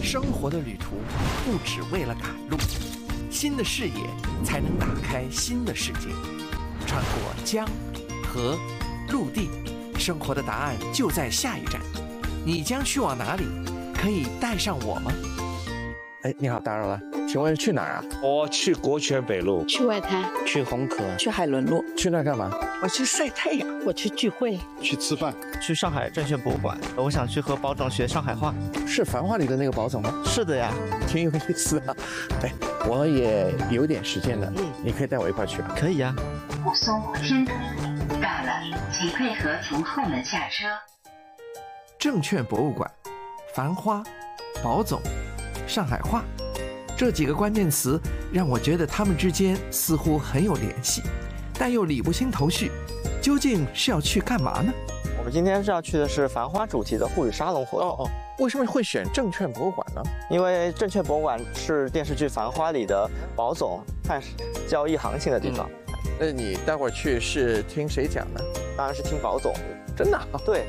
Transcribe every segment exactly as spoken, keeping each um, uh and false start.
生活的旅途不只为了赶路，新的视野才能打开新的世界。穿过江、河、陆地，生活的答案就在下一站。你将去往哪里？可以带上我吗？哎，你好，打扰了，请问去哪儿啊？ 我去国权北路， 去外滩， 去红河， 去海伦路， 去那儿干嘛？ 我去晒太阳，我去聚会， 去吃饭， 去上海证券博物馆。我想去和宝总学上海话。 是《繁花》里的那个宝总吗？ 是的呀， 挺有意思啊。哎，我也有点时间了，嗯，你可以带我一块去吧？ 可以呀。 武松天都到了，请配合从后门下车。 证券博物馆、繁花、宝总、上海话，这几个关键词让我觉得他们之间似乎很有联系，但又理不清头绪。究竟是要去干嘛呢？ 我们今天是要去的是繁花主题的沪语沙龙活动。 哦哦，为什么会选证券博物馆呢？ 因为证券博物馆是电视剧《繁花》里的宝总看交易行情的地方。 嗯，那你待会儿去是听谁讲呢？ 当然是听宝总。 真的啊？ 对。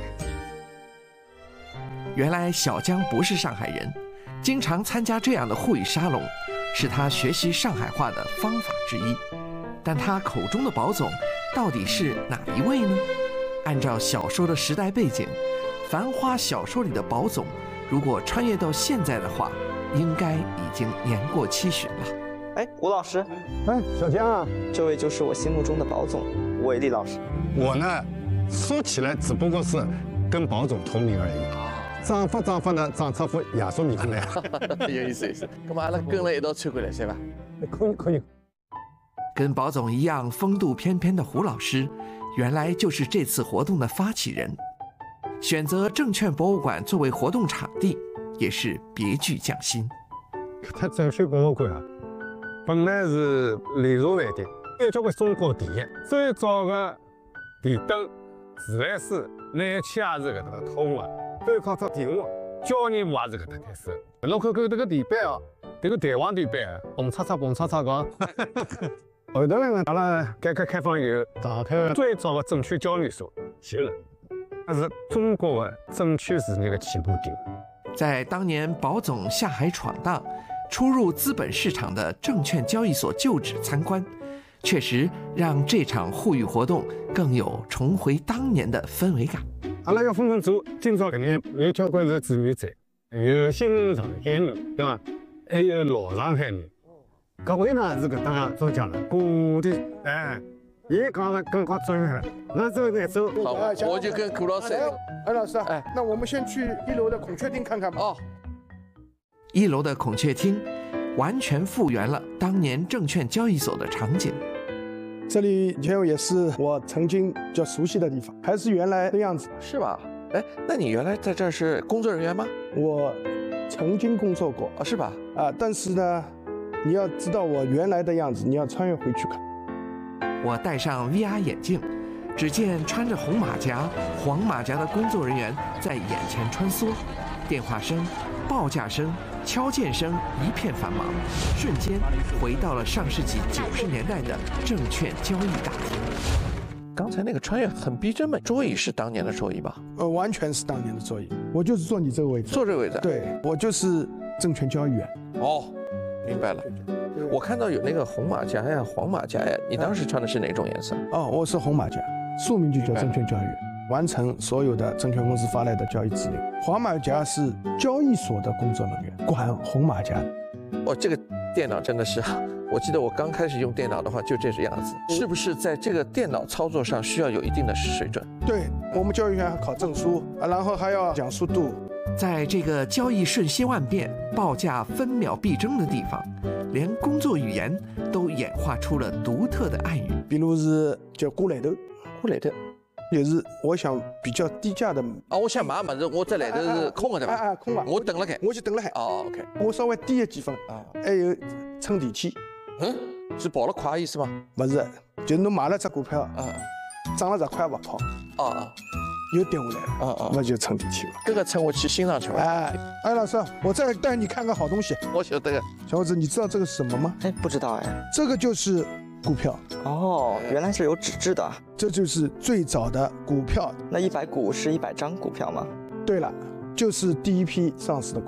原来小江不是上海人，经常参加这样的沪语沙龙，是他学习上海话的方法之一。但他口中的宝总到底是哪一位呢？按照小说的时代背景，《繁花》小说里的宝总，如果穿越到现在的话，应该已经年过七旬了。 哎，吴老师， 哎，小江啊， 这位就是我心目中的宝总，吴伟立老师。 我呢，说起来只不过是跟宝总同名而已。长发长发呢，长出副亚洲面孔来。 有意思，有意思。那么阿拉跟了一道穿过来，是吧？ 可以，可以。 跟宝总一样风度翩翩的胡老师，原来就是这次活动的发起人。选择证券博物馆作为活动场地，也是别具匠心。 它证券博物馆啊，本来是连锁饭店，有交关中国电影，最早的电灯自然是来气也是搿搭通的，最靠只电话交易也是搿搭开始。侬看看迭个地板哦，迭个弹簧地板，蹦擦擦蹦擦擦讲。后头呢，阿拉改革开放以后，上海最早的证券交易所建了，它是中国的证券事业的起步点。 在当年宝总下海闯荡，初入资本市场的证券交易所旧址参观，确实让这场沪语活动更有重回当年的氛围感。 阿拉要分分做，今朝搿眼有交关是志愿者，有新上海人，对伐？还有老上海人。搿位呢是搿搭中奖了，古的哎，伊讲了更加专业了。那走再走， 好，我就跟顾老师。 哎，老师，哎，那我们先去一楼的孔雀厅看看吧。 哦，一楼的孔雀厅完全复原了当年证券交易所的场景。 这里以前也是我曾经比较熟悉的地方，还是原来的样子， 是吧？哎，那你原来在这儿是工作人员吗？ 我曾经工作过啊，是吧？ 啊，但是呢，你要知道我原来的样子，你要穿越回去看。 我戴上 V R 眼镜，只见穿着红马甲、黄马甲的工作人员在眼前穿梭，电话声、报价声、敲键声一片繁忙，瞬间回到了上世纪九十年代的证券交易大厅。刚才那个穿越很逼真嘛，桌椅是当年的桌椅吧？ 呃，完全是当年的桌椅，我就是坐你这个位置， 坐这个位置。 对，我就是证券交易员。 哦，明白了。我看到有那个红马甲呀、黄马甲呀，你当时穿的是哪种颜色？ 哦，我是红马甲，宿命就叫证券交易员，完成所有的证券公司发来的交易指令。黄马甲是交易所的工作人员，管红马甲。 哦，这个电脑真的是，我记得我刚开始用电脑的话就这个样子，是不是在这个电脑操作上需要有一定的水准？ 对，我们交易员还考证书啊，然后还要讲速度。 在这个交易瞬息万变、报价分秒必争的地方，连工作语言都演化出了独特的暗语， 比如是叫过来头， 过来头， 也是我想比较低价的。 啊，我想买么子，我这来头是空的对吧？ 啊啊，空了， 我等了开， 我就等了海。 哦 ，OK， 我稍微低了几分啊，还有乘地铁。 嗯，是跑了快意思吗？ 不是，就是侬买了只股票， 啊， 涨了十块不跑， 啊啊， 又跌下来了， 啊啊， 那就乘地铁了。 这个乘我去欣赏去吧。 哎，哎，老师，我再带你看个好东西。 我晓得。 小伙子，你知道这个是什么吗？ 哎，不知道哎。 这个就是股票。 哦，原来是有纸质的。 这就是最早的股票。 那一百股是一百张股票吗？ 对了，就是第一批上市的股票。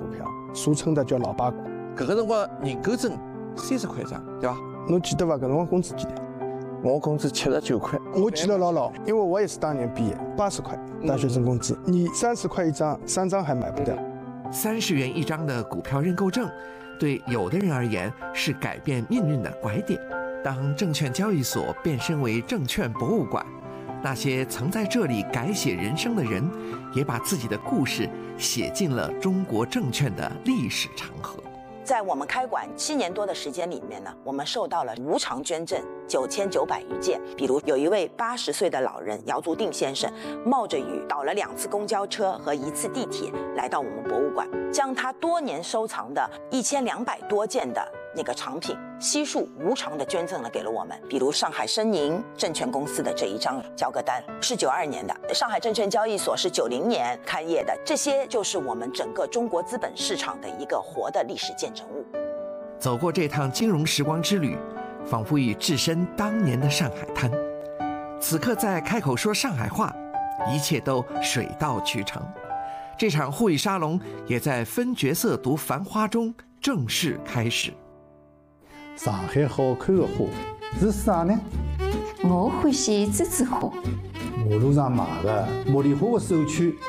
俗称的叫老八股。 搿个辰光人工证三十块一张，对伐？ 侬记得伐？搿辰光工资几钿？ 我工资七十九块。 我记得老牢，因为我也是当年毕业，八十块大学生工资，你三十块一张，三张还买不掉。 三十元一张的股票认购证，对有的人而言是改变命运的拐点。当证券交易所变身为证券博物馆，那些曾在这里改写人生的人，也把自己的故事写进了中国证券的历史长河。 在我们开馆七年多的时间里面呢，我们受到了无偿捐赠九千九百余件。比如有一位八十岁的老人姚足定先生，冒着雨倒了两次公交车和一次地铁来到我们博物馆，将他多年收藏的一千两百多件的那个藏品悉数无偿的捐赠了给了我们。比如上海申宁证券公司的这一张交割单是九二年的，上海证券交易所是九零年开业的，这些就是我们整个中国资本市场的一个活的历史见证物。 走过这趟金融时光之旅，仿佛已置身当年的上海滩。此刻再开口说上海话，一切都水到渠成。这场沪语沙龙也在分角色读繁花中正式开始。 上海好看的花是啥呢？ 我欢喜栀子花。 马路上卖的茉莉花的手串